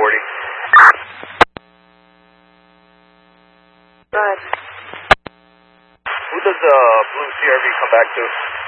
40. Go ahead. Who does blue CRV come back to?